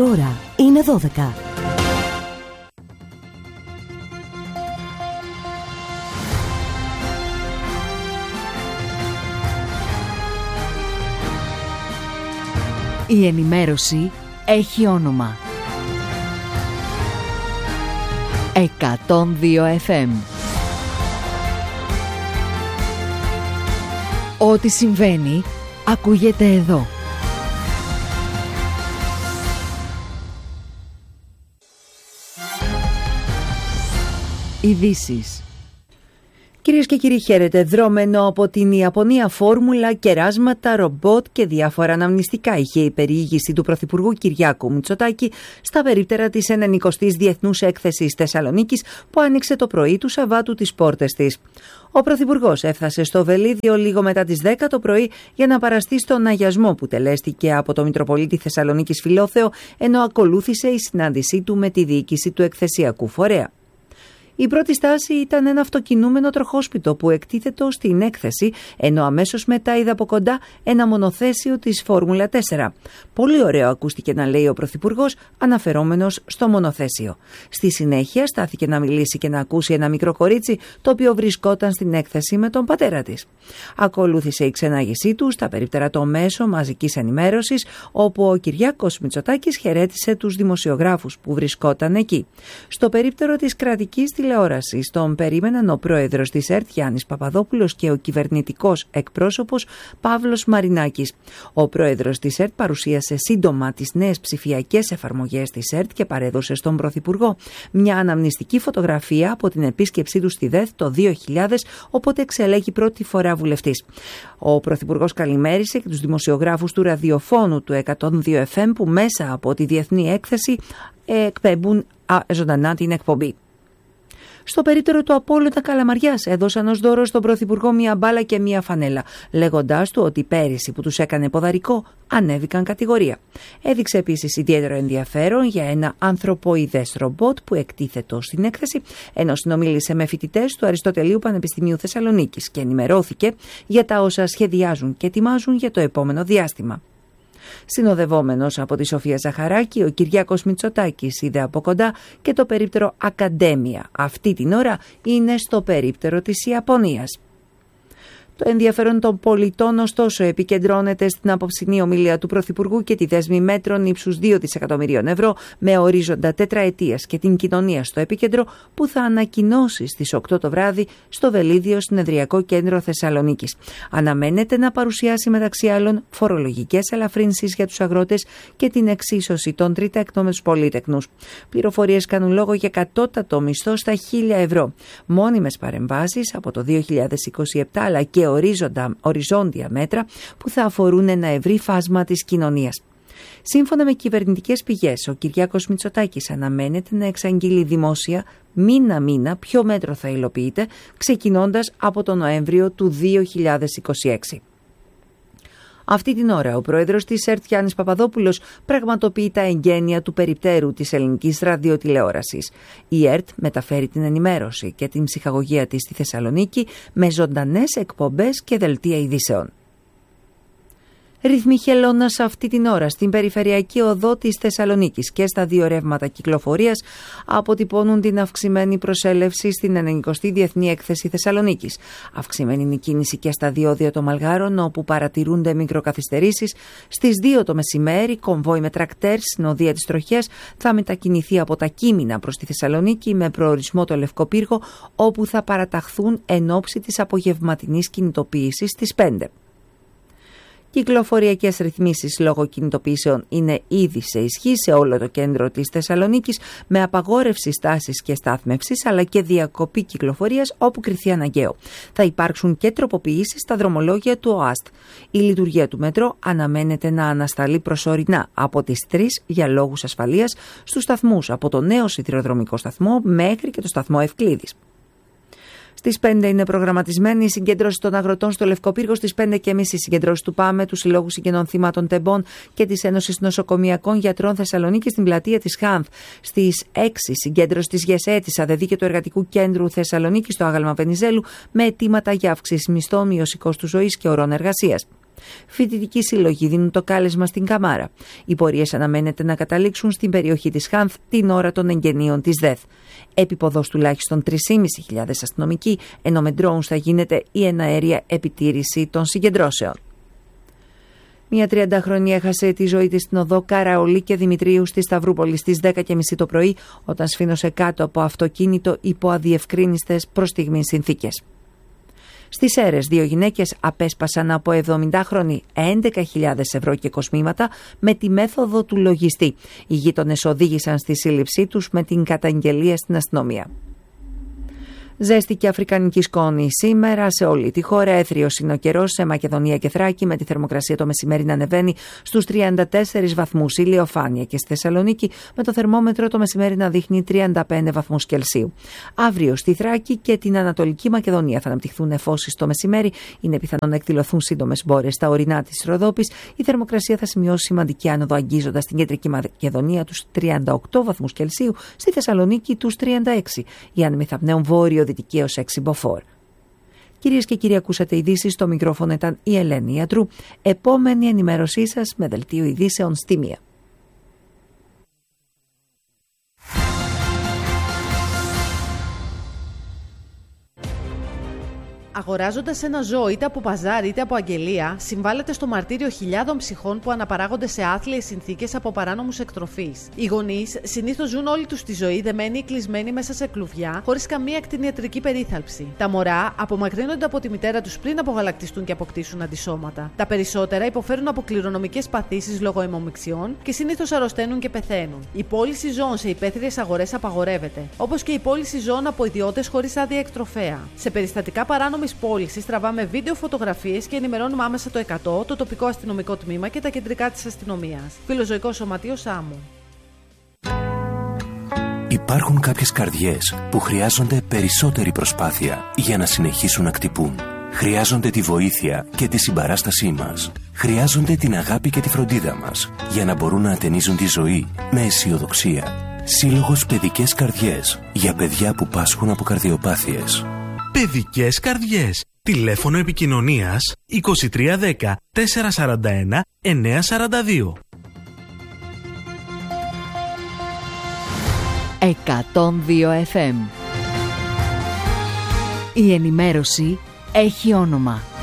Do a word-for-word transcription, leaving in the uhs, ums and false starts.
ώρα είναι δώδεκα. Η ενημέρωση έχει όνομα. εκατόν δύο εφ εμ. Ό,τι συμβαίνει ακούγεται εδώ. Ειδήσεις. Κυρίες και κύριοι, χαίρετε. Δρόμενο από την Ιαπωνία φόρμουλα, κεράσματα, ρομπότ και διάφορα αναμνηστικά είχε η περιήγηση του Πρωθυπουργού Κυριάκου Μητσοτάκη στα περίπτερα της ενενηκοστής Διεθνούς Έκθεσης Θεσσαλονίκης που άνοιξε το πρωί του Σαββάτου τις πόρτες της. Ο Πρωθυπουργός έφτασε στο Βελίδιο λίγο μετά τις δέκα το πρωί για να παραστεί στον αγιασμό που τελέστηκε από το Μητροπολίτη Θεσσαλονίκης Φιλόθεο, ενώ ακολούθησε η συνάντησή του με τη διοίκηση του εκθεσιακού φορέα. Η πρώτη στάση ήταν ένα αυτοκινούμενο τροχόσπιτο που εκτίθετο στην έκθεση, ενώ αμέσως μετά είδα από κοντά ένα μονοθέσιο της Φόρμουλα τέσσερα. Πολύ ωραίο ακούστηκε να λέει ο Πρωθυπουργός, αναφερόμενος στο μονοθέσιο. Στη συνέχεια στάθηκε να μιλήσει και να ακούσει ένα μικρό κορίτσι, το οποίο βρισκόταν στην έκθεση με τον πατέρα της. Ακολούθησε η ξενάγησή του στα περίπτερα το μέσο μαζικής ενημέρωσης, όπου ο Κυριάκος Μητσοτάκης χαιρέτησε τους δημοσιογράφους που βρισκόταν εκεί. Στο περίπτερο της κρατικής τηλεόρασης τον περίμεναν ο πρόεδρος της ΕΡΤ Γιάννης Παπαδόπουλος και ο κυβερνητικός εκπρόσωπος Παύλος Μαρινάκης. Ο πρόεδρος της ΕΡΤ παρουσίασε σύντομα τις νέες ψηφιακές εφαρμογές της ΕΡΤ και παρέδωσε στον Πρωθυπουργό μια αναμνηστική φωτογραφία από την επίσκεψή του στη ΔΕΘ το δύο χιλιάδες, όποτε εξελέγει πρώτη φορά βουλευτής. Ο Πρωθυπουργός καλημέρισε και τους δημοσιογράφους του ραδιοφώνου του εκατόν δύο εφ εμ που μέσα από τη διεθνή έκθεση εκπέμπουν ζωντανά την εκπομπή. Στο περίπτερο του Απόλλωνα Καλαμαριάς έδωσαν ως δώρο στον Πρωθυπουργό μία μπάλα και μία φανέλα, λέγοντάς του ότι πέρυσι που τους έκανε ποδαρικό ανέβηκαν κατηγορία. Έδειξε επίσης ιδιαίτερο ενδιαφέρον για ένα ανθρωποειδές ρομπότ που εκτίθετο στην έκθεση, ενώ συνομίλησε με φοιτητές του Αριστοτελείου Πανεπιστημίου Θεσσαλονίκης και ενημερώθηκε για τα όσα σχεδιάζουν και ετοιμάζουν για το επόμενο διάστημα. Συνοδευόμενος από τη Σοφία Ζαχαράκη, ο Κυριάκος Μητσοτάκης είδε από κοντά και το περίπτερο Ακαδέμια. Αυτή την ώρα είναι στο περίπτερο της Ιαπωνίας. Το ενδιαφέρον των πολιτών, ωστόσο, επικεντρώνεται στην απόψινή ομιλία του Πρωθυπουργού και τη δέσμη μέτρων ύψους δύο δισεκατομμυρίων ευρώ με ορίζοντα τετραετίας και την κοινωνία στο επίκεντρο, που θα ανακοινώσει στις οκτώ το βράδυ στο Βελίδιο Συνεδριακό Κέντρο Θεσσαλονίκης. Αναμένεται να παρουσιάσει μεταξύ άλλων φορολογικές ελαφρύνσεις για τους αγρότες και την εξίσωση των τριτέκνων με τους πολύτεκνους. Πληροφορίες κάνουν λόγο για κατώτατο μισθό στα χίλια ευρώ. Μόνιμες παρεμβάσεις από το δύο χιλιάδες είκοσι επτά αλλά και ορίζοντα, οριζόντια μέτρα που θα αφορούν ένα ευρύ φάσμα της κοινωνίας. Σύμφωνα με κυβερνητικές πηγές, ο Κυριάκος Μητσοτάκης αναμένεται να εξαγγείλει δημόσια μήνα-μήνα ποιο μέτρο θα υλοποιείται, ξεκινώντας από τον Νοέμβριο του δύο χιλιάδες είκοσι έξι. Αυτή την ώρα ο πρόεδρος της ΕΡΤ Γιάννης Παπαδόπουλος πραγματοποιεί τα εγγένεια του περιπτέρου της ελληνικής ραδιοτηλεόρασης. Η ΕΡΤ μεταφέρει την ενημέρωση και την ψυχαγωγία της στη Θεσσαλονίκη με ζωντανές εκπομπές και δελτία ειδήσεων. Ρυθμοί χελώνας αυτή την ώρα στην περιφερειακή οδό της Θεσσαλονίκης και στα δύο ρεύματα κυκλοφορίας αποτυπώνουν την αυξημένη προσέλευση στην ενενηκοστή Διεθνή Έκθεση Θεσσαλονίκης. Αυξημένη είναι η κίνηση και στα διόδια των Μαλγάρων, όπου παρατηρούνται μικροκαθυστερήσεις. Στις δύο το μεσημέρι, κομβόι με τρακτέρ στην οδεία της Τροχιάς θα μετακινηθεί από τα Κείμηνα προς τη Θεσσαλονίκη με προορισμό το Λευκοπύργο, όπου θα παραταχθούν εν ώψη της απογευματινής κινητοποίησης στις πέντε. Κυκλοφοριακές ρυθμίσεις λόγω κινητοποιήσεων είναι ήδη σε ισχύ σε όλο το κέντρο της Θεσσαλονίκης, με απαγόρευση στάσης και στάθμευσης αλλά και διακοπή κυκλοφορίας όπου κριθεί αναγκαίο. Θα υπάρξουν και τροποποιήσεις στα δρομολόγια του ΟΑΣΤ. Η λειτουργία του μετρό αναμένεται να ανασταλεί προσωρινά από τις τρεις για λόγους ασφαλείας στους σταθμούς από το νέο σιδηροδρομικό σταθμό μέχρι και το σταθμό Ευκλήδης. Στις πέντε είναι προγραμματισμένη η συγκέντρωση των αγροτών στο Λευκοπύργο, στις πέντε και μισή η συγκέντρωση του ΠΑΜΕ, του Συλλόγου Συγγενών Θυμάτων Τεμπών και της Ένωσης Νοσοκομιακών Γιατρών Θεσσαλονίκη στην πλατεία της Χάνθ. Στις έξι συγκέντρωση της ΓΕΣΕ, της ΑΔΕΔΗ και του Εργατικού Κέντρου Θεσσαλονίκη στο Άγαλμα Βενιζέλου με αιτήματα για αύξηση μισθών, μείωση κόστου ζωής και ωρών εργασίας. Φοιτητικοί σύλλογοι δίνουν το κάλεσμα στην Καμάρα. Οι πορείες αναμένεται να καταλήξουν στην περιοχή της Χάνθ την ώρα των εγγενείων της ΔΕΘ. Επίποδος τουλάχιστον τρεις χιλιάδες πεντακόσιοι αστυνομικοί, ενώ με drones θα γίνεται η εναέρια επιτήρηση των συγκεντρώσεων. Μια τριαντάχρονη έχασε τη ζωή της στην οδό Καραολί και Δημητρίου στη Σταυρούπολη στις δέκα και μισή το πρωί, όταν σφήνωσε κάτω από αυτοκίνητο υπό αδιευκρίνιστες προς στιγμής συνθήκες. Στις Σέρρες, δύο γυναίκες απέσπασαν από εβδομηντάχρονη έντεκα χιλιάδες ευρώ και κοσμήματα με τη μέθοδο του λογιστή. Οι γείτονες οδήγησαν στη σύλληψή τους με την καταγγελία στην αστυνομία. Ζέστη και αφρικανική σκόνη σήμερα σε όλη τη χώρα. Έθριος είναι ο καιρός σε Μακεδονία και Θράκη, με τη θερμοκρασία το μεσημέρι να ανεβαίνει στους τριάντα τέσσερις βαθμούς. Ηλιοφάνεια και στη Θεσσαλονίκη, με το θερμόμετρο το μεσημέρι να δείχνει τριάντα πέντε βαθμούς Κελσίου. Αύριο στη Θράκη και την Ανατολική Μακεδονία θα αναπτυχθούν νεφώσεις το μεσημέρι. Είναι πιθανό να εκδηλωθούν σύντομες μπόρες στα ορεινά της Ροδόπης. Η θερμοκρασία θα σημειώσει σημαντική άνοδο, αγγίζοντας την Κεντρική Μακεδονία τους τριάντα οκτώ βαθμούς Κελσίου, στη Θεσσαλονίκη τους τριάντα έξι. Οι άνεμοι θα πνέουν βόρειο-δυτική έως έξι μποφόρ. Κυρίες και κύριοι, ακούσατε ειδήσεις. Στο μικρόφωνο ήταν η Ελένη Ιατρού. Επόμενη ενημέρωσή σας με δελτίο ειδήσεων στη μία. Αγοράζοντας ένα ζώο είτε από παζάρι είτε από αγγελία, συμβάλλεται στο μαρτύριο χιλιάδων ψυχών που αναπαράγονται σε άθλιες συνθήκες από παράνομους εκτροφείς. Οι γονείς συνήθως ζουν όλη τους τη ζωή δεμένοι ή κλεισμένοι μέσα σε κλουβιά, χωρίς καμία κτηνιατρική περίθαλψη. Τα μωρά απομακρύνονται από τη μητέρα τους πριν απογαλακτιστούν και αποκτήσουν αντισώματα. Τα περισσότερα υποφέρουν από κληρονομικές παθήσεις λόγω αιμομιξιών και συνήθως αρρωσταίνουν και πεθαίνουν. Η πώληση ζώων σε υπαίθριες αγορές απαγορεύεται, όπως και η πώληση ζώων από ιδιώτες χωρίς άδεια εκτροφέα. Σε περιστατικά παράνομης πώλησης τραβάμε βίντεο, φωτογραφίες και ενημερώνουμε άμεσα το εκατό, το τοπικό αστυνομικό τμήμα και τα κεντρικά της αστυνομίας. Φιλοζωικό Σωματείο Σάμου. Υπάρχουν κάποιες καρδιές που χρειάζονται περισσότερη προσπάθεια για να συνεχίσουν να χτυπούν. Χρειάζονται τη βοήθεια και τη συμπαράστασή μας. Χρειάζονται την αγάπη και τη φροντίδα μας για να μπορούν να ατενίζουν τη ζωή με αισιοδοξία. Σύλλογος Παιδικές Καρδιές για παιδιά που πάσχουν από καρδιοπάθειες. Παιδικές Καρδιές. Τηλέφωνο επικοινωνίας είκοσι τρία δέκα τετρακόσια σαράντα ένα εννιακόσια σαράντα δύο. εκατόν δύο εφ εμ. Η ενημέρωση έχει όνομα.